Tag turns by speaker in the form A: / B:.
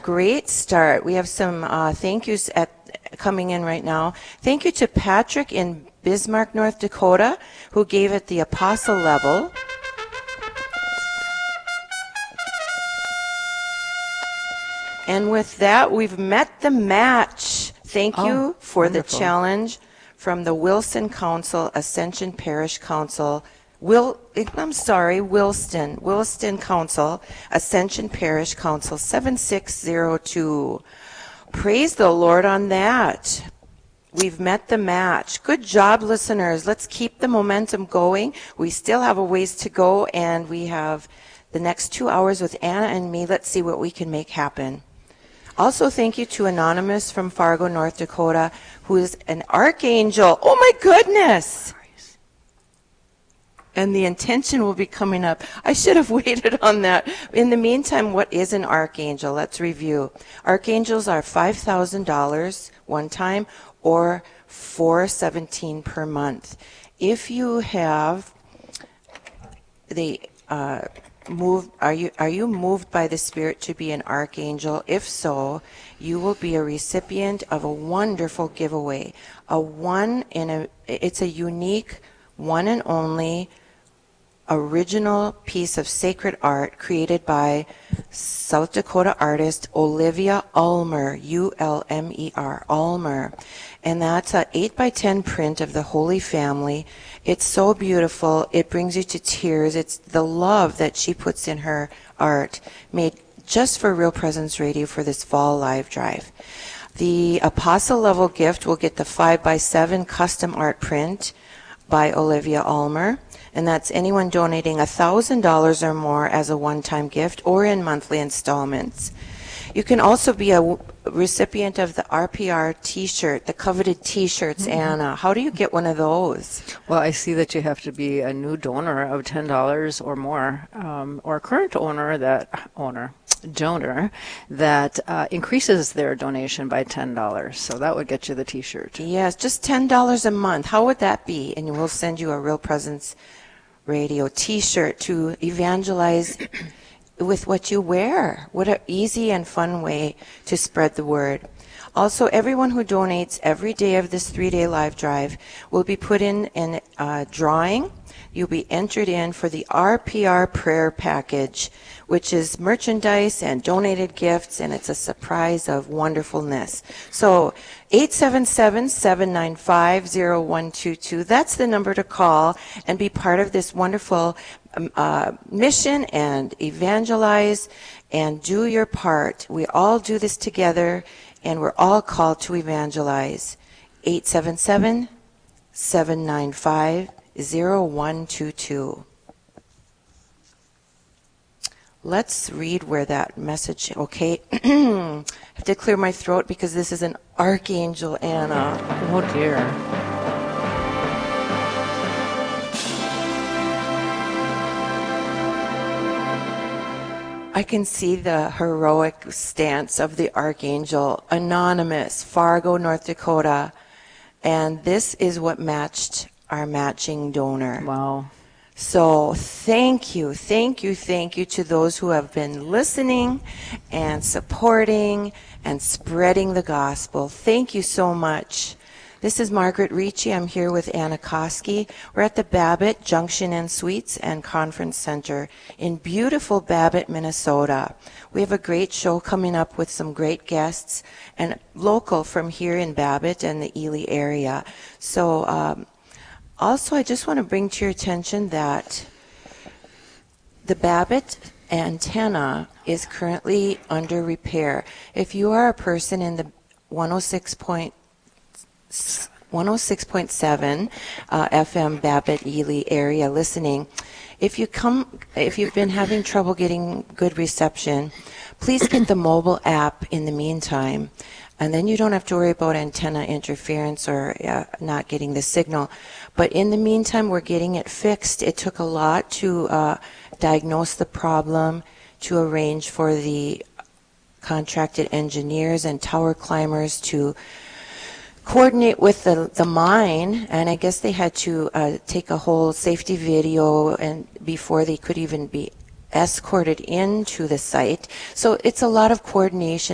A: great start. We have some thank yous coming in right now. Thank you to Patrick in Bismarck, North Dakota, who gave it the apostle level. And with that, we've met the match. Thank you for
B: wonderful.
A: the challenge from the Wilson Council, Ascension Parish Council, Williston Council, Ascension Parish Council, 7602. Praise the Lord on that. We've met the match. Good job, listeners. Let's keep the momentum going. We still have a ways to go, and we have the next 2 hours with Anna and me. Let's see what we can make happen. Also, thank you to Anonymous from Fargo, North Dakota, who is an archangel. Oh, my goodness. And the intention will be coming up. I should have waited on that. In the meantime, what is an archangel? Let's review. Archangels are $5,000 one time or $417 per month. If you have the are you moved by the Spirit to be an archangel? If so, you will be a recipient of a wonderful giveaway. It's a unique, one and only original piece of sacred art created by South Dakota artist Olivia Ulmer, U-L-M-E-R, Ulmer. And that's a 8x10 print of the Holy Family. It's so beautiful. It brings you to tears. It's the love that she puts in her art, made just for Real Presence Radio for this fall live drive. The Apostle level gift will get the 5x7 custom art print by Olivia Ulmer. And that's anyone donating $1,000 or more as a one-time gift or in monthly installments. You can also be a recipient of the RPR T-shirt, the coveted T-shirts, Anna. How do you get one of those?
B: Well, I see that you have to be a new donor of $10 or more, or a current donor that increases their donation by $10. So that would get you the T-shirt.
A: Yes, just $10 a month. How would that be? And we'll send you a Real Presence Radio T-shirt to evangelize with what you wear. What an easy and fun way to spread the word. Also, everyone who donates every day of this 3-day live drive will be put in a drawing. You'll be entered in for the RPR prayer package, which is merchandise and donated gifts, and it's a surprise of wonderfulness. So 877-795-0122, that's the number to call and be part of this wonderful mission and evangelize and do your part. We all do this together, and we're all called to evangelize. 877-795-0122. Let's read where that message, okay. I have to clear my throat because this is an archangel, Anna.
B: Oh dear.
A: I can see the heroic stance of the archangel, Anonymous, Fargo, North Dakota. And this is what matched our matching donor.
B: Wow.
A: So thank you to those who have been listening and supporting and spreading the gospel. Thank you so much. This is Margaret Ricci. I'm here with Anna Koski. We're at the Babbitt Junction Inn Suites and Conference Center in beautiful Babbitt, Minnesota. We have a great show coming up with some great guests and local from here in Babbitt and the Ely area. So also, I just want to bring to your attention that the Babbitt antenna is currently under repair. If you are a person in the 106.7 FM Babbitt Ely area listening, if you've been having trouble getting good reception, please get the mobile app in the meantime. And then you don't have to worry about antenna interference or not getting the signal. But in the meantime, we're getting it fixed. It took a lot to diagnose the problem, to arrange for the contracted engineers and tower climbers to coordinate with the mine. And I guess they had to take a whole safety video and before they could even be escorted into the site. So it's a lot of coordination